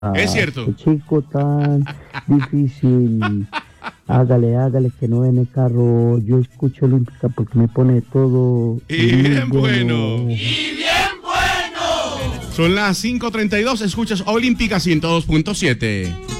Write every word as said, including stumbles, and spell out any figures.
Es cierto. Qué chico tan difícil. Hágale, hágale, que no en el carro. Yo escucho Olímpica porque me pone todo. Y bien bueno. Y bien bueno. Son las cinco treinta y dos. Escuchas Olímpica ciento dos punto siete.